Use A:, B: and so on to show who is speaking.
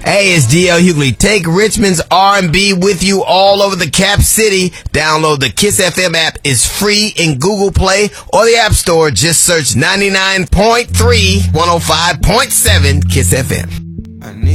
A: Hey, it's DL Hughley. Take Richmond's R&B with you all over the Cap City. Download the Kiss FM app. It's free in Google Play or the App Store. Just search 99.3, 105.7 Kiss FM.